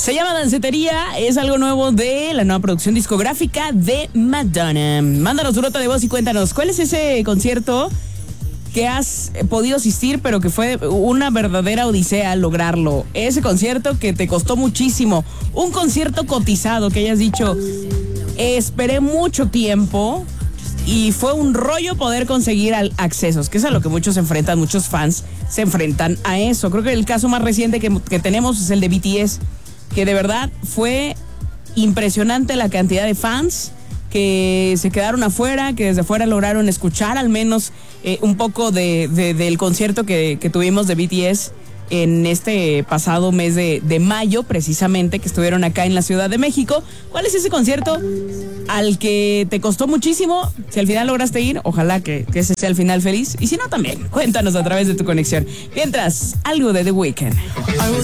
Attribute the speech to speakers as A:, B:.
A: Se llama Dancetería, es algo nuevo de la nueva producción discográfica de Madonna. Mándanos tu nota de voz y cuéntanos, ¿cuál es ese concierto que has podido asistir, pero que fue una verdadera odisea lograrlo? Ese concierto que te costó muchísimo, un concierto cotizado que hayas dicho, esperé mucho tiempo y fue un rollo poder conseguir accesos, que es a lo que muchos se enfrentan, muchos fans se enfrentan a eso. Creo que el caso más reciente que tenemos es el de BTS, que de verdad fue impresionante la cantidad de fans que se quedaron afuera, que desde afuera lograron escuchar al menos un poco del concierto que tuvimos de BTS en este pasado mes de mayo, precisamente, que estuvieron acá en la Ciudad de México. ¿Cuál es ese concierto al que te costó muchísimo? Si al final lograste ir, ojalá que ese sea el final feliz. Y si no, también, cuéntanos a través de tu conexión. Mientras, algo de The Weeknd.